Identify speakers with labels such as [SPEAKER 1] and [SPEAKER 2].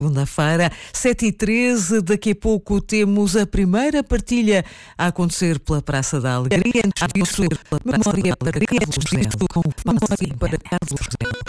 [SPEAKER 1] Segunda-feira, 7h13, daqui a pouco temos a primeira partilha a acontecer pela Praça da Alegria. Antes disso, memória para Carlos Melo.